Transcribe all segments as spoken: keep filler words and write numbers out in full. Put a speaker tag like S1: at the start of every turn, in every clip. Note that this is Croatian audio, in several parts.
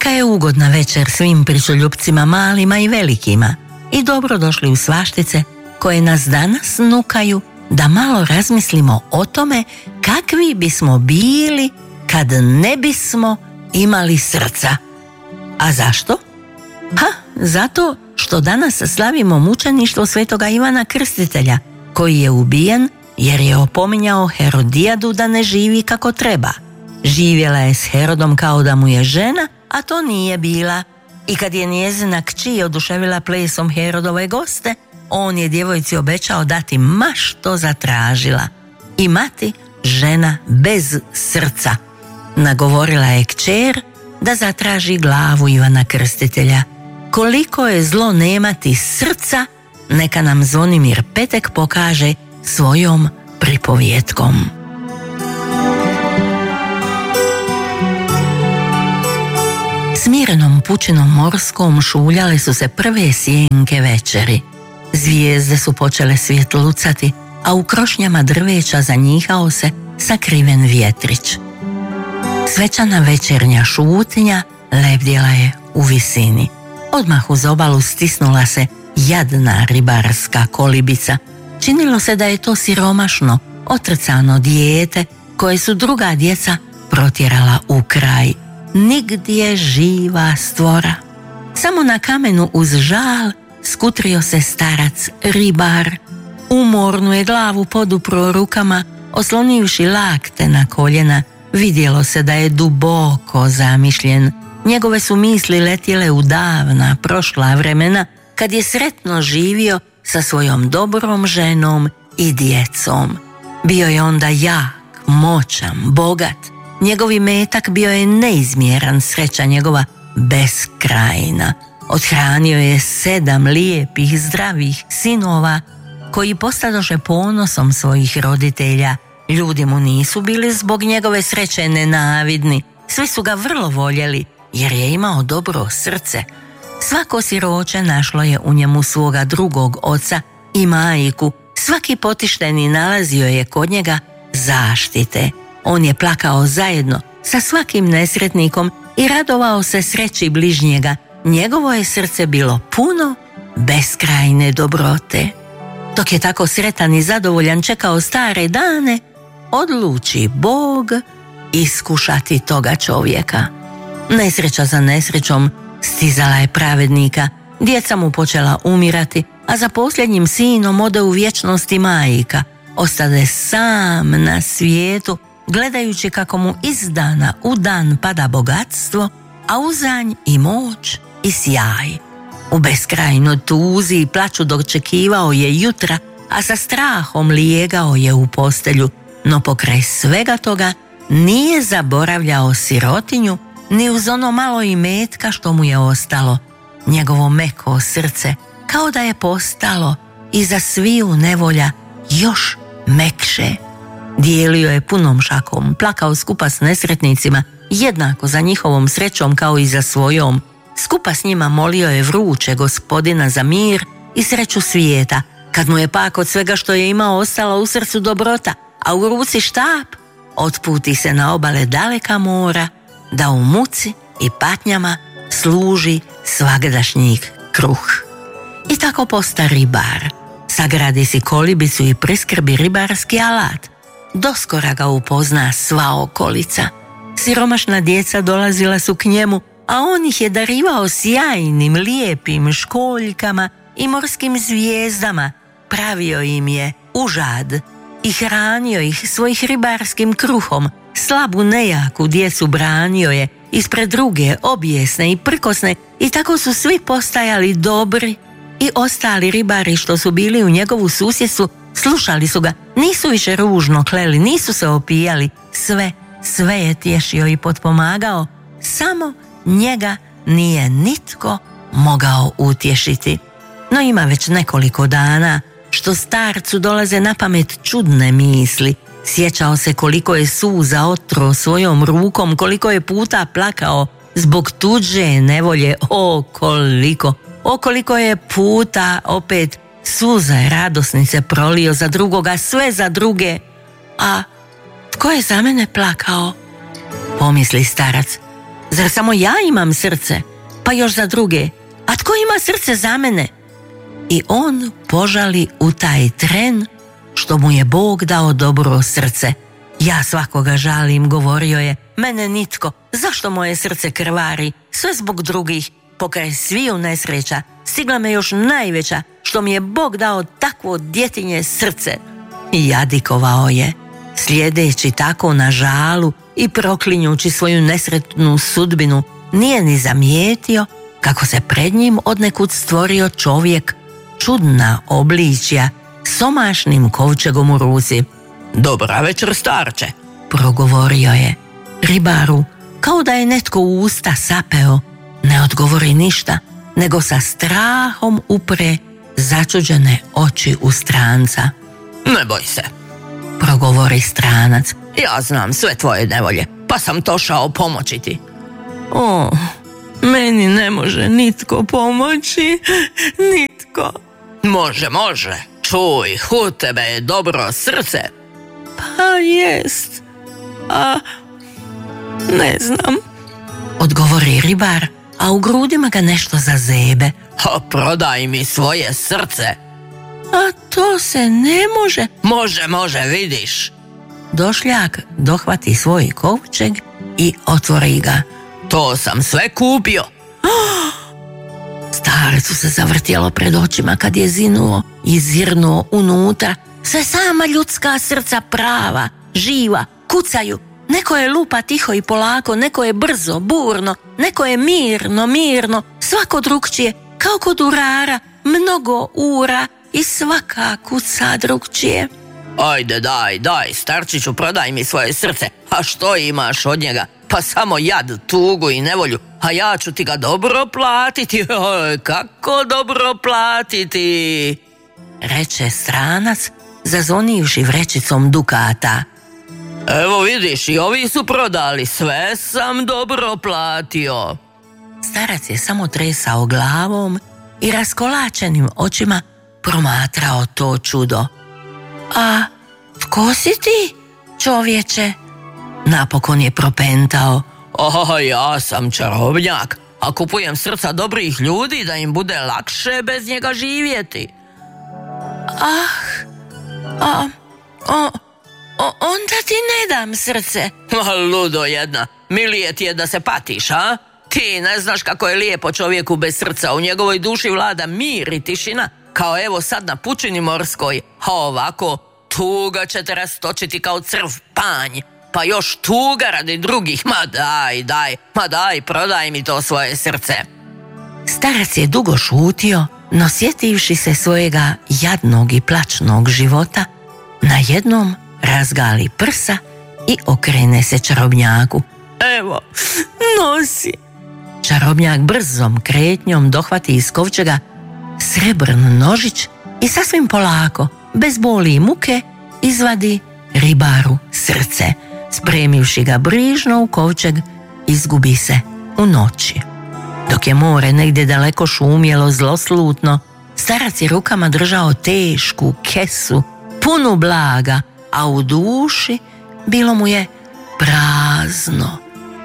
S1: Neka je ugodna večer svim pričoljupcima malima i velikima i dobro došli u svaštice koje nas danas nukaju da malo razmislimo o tome kakvi bismo bili kad ne bismo imali srca. A zašto? Ha, zato što danas slavimo mučeništvo svetoga Ivana Krstitelja, koji je ubijen jer je opominjao Herodijadu da ne živi kako treba. Živjela je s Herodom kao da mu je žena, a to nije bila. I kad je njezina kći oduševila plesom Herodove goste, on je djevojci obećao dati ma što zatražila. I mati, žena bez srca, nagovorila je kćer da zatraži glavu Ivana Krstitelja. Koliko je zlo nemati srca, neka nam Zvonimir Petek pokaže svojom pripovjetkom. Smirenom pučinom morskom šuljale su se prve sjenke večeri. Zvijezde su počele svjetlucati, a u krošnjama drveća zanjihao se sakriven vjetrić. Svečana večernja šutnja lebdjela je u visini. Odmah uz obalu stisnula se jadna ribarska kolibica. Činilo se da je to siromašno, otrcano dijete koje su druga djeca protjerala u kraj. Nigdje živa stvora. Samo na kamenu uz žal skutrio se starac ribar. Umornu je glavu podupro rukama, oslonivši lakte na koljena. Vidjelo se da je duboko zamišljen. Njegove su misli letjele u davna, prošla vremena, kad je sretno živio sa svojom dobrom ženom i djecom. Bio je onda jak, moćan, bogat. Njegov imetak bio je neizmjeran, sreća njegova beskrajna. Othranio je sedam lijepih, zdravih sinova, koji postadoše ponosom svojih roditelja. Ljudi mu nisu bili zbog njegove sreće nenavidni, svi su ga vrlo voljeli, jer je imao dobro srce. Svako siroče našlo je u njemu svoga drugog oca i majku. Svaki potišteni nalazio je kod njega zaštite. On je plakao zajedno sa svakim nesretnikom i radovao se sreći bližnjega. Njegovo je srce bilo puno beskrajne dobrote. Dok je tako sretan i zadovoljan čekao stare dane, odluči Bog iskušati toga čovjeka. Nesreća za nesrećom stizala je pravednika, djeca mu počela umirati, a za posljednjim sinom ode u vječnosti majka. Ostade sam na svijetu, gledajući kako mu iz dana u dan pada bogatstvo, a uzanj i moć i sjaj. U beskrajnoj tuzi i plaću dočekivao je jutra, a sa strahom lijegao je u postelju, no pokraj svega toga nije zaboravljao sirotinju ni uz ono malo imetka što mu je ostalo. Njegovo meko srce kao da je postalo iza sviju nevolja još mekše. Dijelio je punom šakom, plakao skupa s nesretnicima, jednako za njihovom srećom kao i za svojom. Skupa s njima molio je vruće Gospodina za mir i sreću svijeta, kad mu je pak od svega što je imao ostalo u srcu dobrota, a u ruci štap, otputi se na obale daleka mora, da u muci i patnjama služi svagdašnjih kruh. I tako posta ribar. Sagradi si kolibicu i priskrbi ribarski alat. Doskora ga upozna sva okolica. Siromašna djeca dolazila su k njemu, a on ih je darivao sjajnim, lijepim školjkama i morskim zvijezdama. Pravio im je užad i hranio ih svojih ribarskim kruhom. Slabu nejaku djecu branio je ispred druge, obijesne i prkosne, i tako su svi postajali dobri. I ostali ribari što su bili u njegovu susjedstvu slušali su ga, nisu više ružno kleli, nisu se opijali, sve, sve je tješio i potpomagao, samo njega nije nitko mogao utješiti. No ima već nekoliko dana što starcu dolaze na pamet čudne misli. Sjećao se koliko je suza otro svojom rukom, koliko je puta plakao zbog tuđe nevolje, o koliko, o koliko je puta opet suze radosnice prolio za drugoga, sve za druge. A tko je za mene plakao? Pomisli starac. Zar samo ja imam srce? Pa još za druge. A tko ima srce za mene? I on požali u taj tren što mu je Bog dao dobro srce. Ja svakoga žalim, govorio je, mene nitko. Zašto moje srce krvari? Sve zbog drugih. Pokraj sviju nesreća stigla me još najveća, što mi je Bog dao takvo djetinje srce. I jadikovao je, slijedeći tako na žalu i proklinjući svoju nesretnu sudbinu, nije ni zamijetio kako se pred njim odnekud stvorio čovjek, čudna obličja, s omašnim kovčegom u ruci. Dobra večer, starče, progovorio je. Ribaru, kao da je netko u usta sapeo, ne odgovori ništa, nego sa strahom upre začuđene oči u stranca. Ne boj se, progovori stranac, ja znam sve tvoje nevolje, pa sam došao pomoći ti. O, meni ne može nitko pomoći, nitko. Može, može, čuj, u tebe je dobro srce. Pa jest, a ne znam, odgovori ribar, a u grudima ga nešto zazebe. A prodaj mi svoje srce. A to se ne može. Može, može, vidiš. Došljak dohvati svoj kovčeg i otvori ga. To sam sve kupio. Starecu se zavrtjelo pred očima kad je zinuo i zirnuo unutra. Sve sama ljudska srca prava, živa, kucaju. Neko je lupa tiho i polako, neko je brzo, burno, neko je mirno, mirno, svako drugčije, kao kod urara, mnogo ura i svaka kuca drugčije. Ajde, daj, daj, starčiću, prodaj mi svoje srce. A što imaš od njega? Pa samo jad, tugu i nevolju, a ja ću ti ga dobro platiti. Oj, kako dobro platiti, reče stranac, zazvonivši vrećicom dukata. Evo vidiš, i ovi su prodali, sve sam dobro platio. Starac je samo tresao glavom i raskolačenim očima promatrao to čudo. A tko si ti, čovječe? Napokon je propentao. O, ja sam čarobnjak, a kupujem srca dobrih ljudi da im bude lakše bez njega živjeti. Ah, a, o, o, onda ti ne dam srce. Ma, ludo jedna, milije ti je da se patiš, a? Ti ne znaš kako je lijepo čovjeku bez srca, u njegovoj duši vlada mir i tišina, kao evo sad na pučini morskoj, a ovako tuga će te rastočiti kao crv panj, pa još tuga radi drugih, ma daj, daj, ma daj, prodaj mi to svoje srce. Starac je dugo šutio, no sjetivši se svojega jadnog i plačnog života, najednom razgali prsa i okrene se čarobnjaku. Evo, nosi. Čarobnjak brzom kretnjom dohvati iz kovčega srebrn nožić i sasvim polako, bez boli i muke, izvadi ribaru srce. Spremivši ga brižno u kovčeg, izgubi se u noći. Dok je more negdje daleko šumjelo zloslutno, starac je rukama držao tešku kesu, punu blaga, a u duši bilo mu je prazno,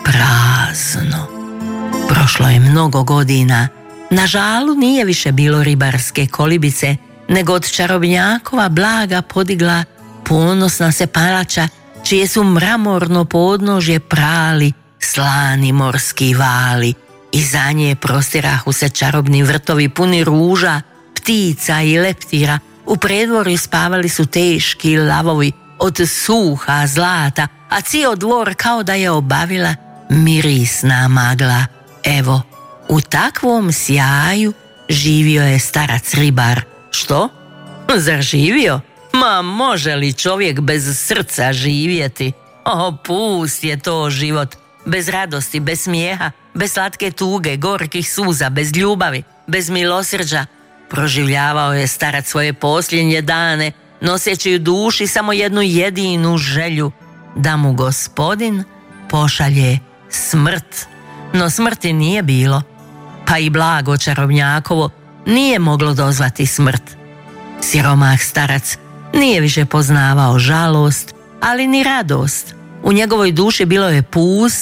S1: prazno. Prošlo je mnogo godina. Na žalu nije više bilo ribarske kolibice, nego od čarobnjakova blaga podigla ponosna se palača, čije su mramorno podnožje prali slani morski vali. I za nje prostirahu se čarobni vrtovi puni ruža, ptica i leptira. U predvorju spavali su teški lavovi od suha zlata, a cijel dvor kao da je obavila mirisna magla. Evo, u takvom sjaju živio je starac ribar. Što? Zar živio? Ma može li čovjek bez srca živjeti? O, pust je to život. Bez radosti, bez smijeha, bez slatke tuge, gorkih suza, bez ljubavi, bez milosrđa. Proživljavao je starac svoje posljednje dane, noseći u duši samo jednu jedinu želju, da mu gospodin pošalje smrt. No smrti nije bilo, pa i blago čarobnjakovo nije moglo dozvati smrt. Siromah starac nije više poznavao žalost, ali ni radost. U njegovoj duši bilo je pusto,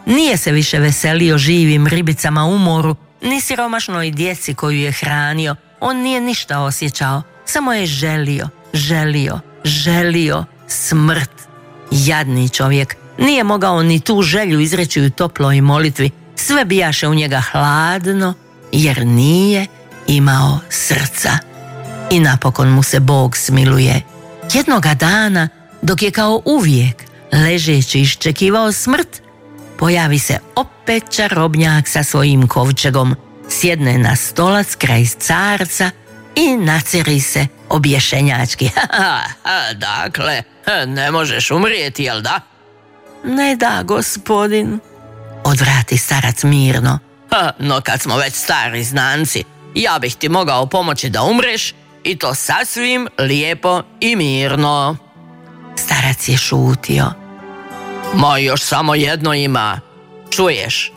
S1: Nije se više veselio živim ribicama u moru, ni siromašnoj djeci koju je hranio. On nije ništa osjećao, samo je želio, želio, želio smrt. Jadni čovjek, nije mogao ni tu želju izreći u toploj molitvi. Sve bijaše u njega hladno, jer nije imao srca. I napokon mu se Bog smiluje. Jednoga dana, dok je kao uvijek ležeći iščekivao smrt, pojavi se opet čarobnjak sa svojim kovčegom, sjedne na stolac kraj starca i naceri se objašnjački.
S2: Dakle, ne možeš umrijeti, jel da?
S1: Ne da, gospodin, odvrati starac mirno.
S2: Ha, no kad smo već stari znanci, ja bih ti mogao pomoći da umreš i to sasvim lijepo i mirno.
S1: Starac je šutio.
S2: Ma još samo jedno ima, čuješ?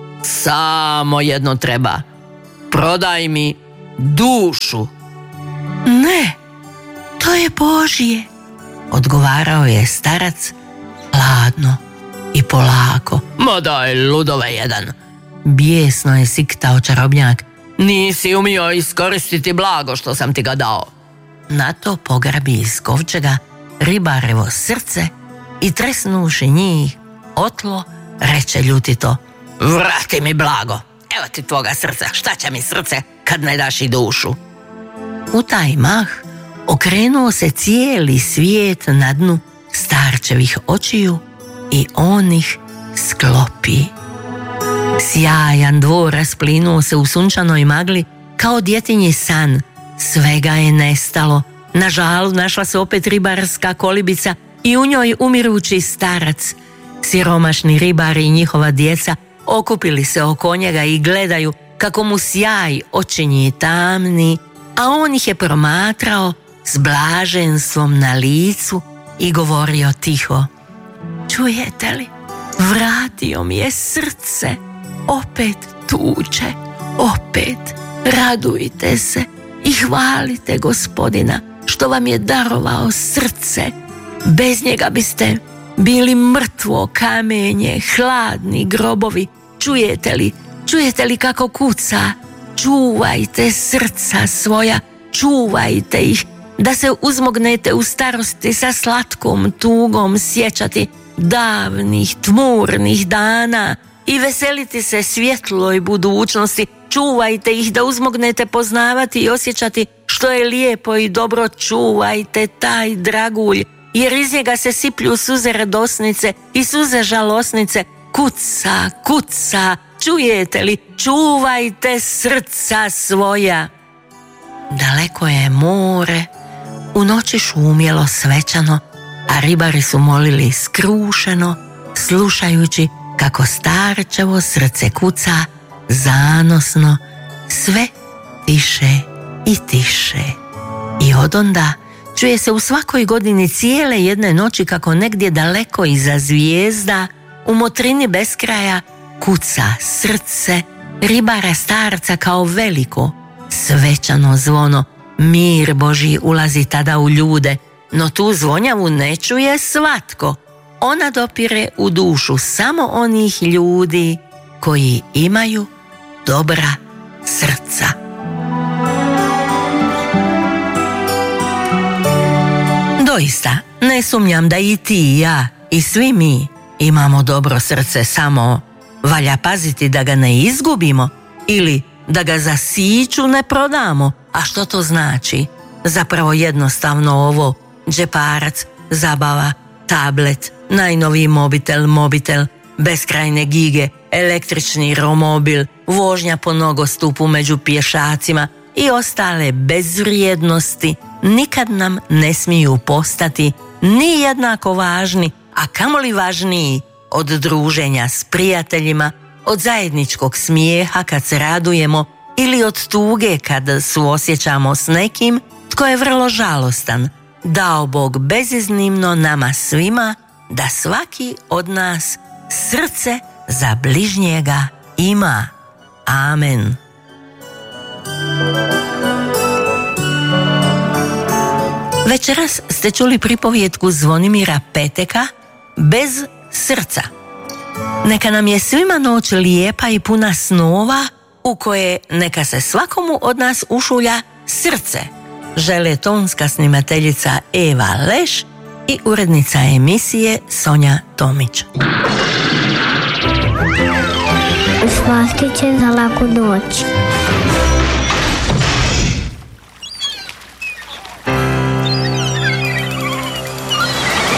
S2: Samo jedno treba. Prodaj mi dušu.
S1: Ne, to je Božje, odgovarao je starac hladno i polako.
S2: Ma daj, ludove jedan.
S1: Bijesno je siktao čarobnjak.
S2: Nisi umio iskoristiti blago što sam ti ga dao.
S1: Na to pograbi iz kovčega ribarevo srce i tresnuši njih o tlo, reče ljutito:
S2: vrati mi blago, evo ti tvoga srca, šta će mi srce kad ne daš i dušu?
S1: U taj mah okrenuo se cijeli svijet na dnu starčevih očiju i on ih sklopi. Sjajan dvor rasplinuo se u sunčanoj magli kao djetinji san. Svega je nestalo. Na žalu našla se opet ribarska kolibica i u njoj umirući starac. Siromašni ribari i njihova djeca okupili se oko njega i gledaju kako mu sjaj očinji tamni, a on ih je promatrao s blaženstvom na licu i govorio tiho: čujete li, vratio mi je srce, opet tuče, opet radujte se i hvalite Gospodina što vam je darovao srce. Bez njega biste bili mrtvo kamenje, hladni grobovi. Čujete li, čujete li kako kuca? Čuvajte srca svoja, čuvajte ih, da se uzmognete u starosti sa slatkom tugom sjećati davnih tmurnih dana i veseliti se svjetloj budućnosti. Čuvajte ih da uzmognete poznavati i osjećati što je lijepo i dobro. Čuvajte taj dragulj, jer iz njega se siplju suze radosnice i suze žalosnice. Kuca, kuca, čujete li? Čuvajte srca svoja. Daleko je more, u noći šumjelo svečano, a ribari su molili skrušeno, slušajući kako starčevo srce kuca zanosno, sve tiše i tiše. I odonda čuje se u svakoj godini cijele jedne noći kako negdje daleko iza zvijezda u motrini beskraja kuca srce ribara starca kao veliko svečano zvono. Mir Božji ulazi tada u ljude, no tu zvonjavu ne čuje svatko. Ona dopire u dušu samo onih ljudi koji imaju dobra srca. Doista, ne sumnjam da i ti i ja i svi mi imamo dobro srce, samo valja paziti da ga ne izgubimo ili da ga za siću ne prodamo. A što to znači? Zapravo jednostavno ovo: džeparac, zabava, tablet, najnoviji mobitel, mobitel, beskrajne gige, električni romobil, vožnja po nogostupu među pješacima i ostale bezvrijednosti nikad nam ne smiju postati ni jednako važni, a kamoli važniji od druženja s prijateljima, od zajedničkog smijeha kad se radujemo ili od tuge kad suosjećamo s nekim tko je vrlo žalostan. Dao Bog beziznimno nama svima da svaki od nas srce za bližnjega ima. Amen. Večeras ste čuli pripovjetku Zvonimira Peteka Bez srca. Neka nam je svima noć lijepa i puna snova u koje neka se svakomu od nas ušulja srce. Žele tonska snimateljica Eva Leš i urednica emisije Sonja Tomić.
S3: Slastiće za laku noć.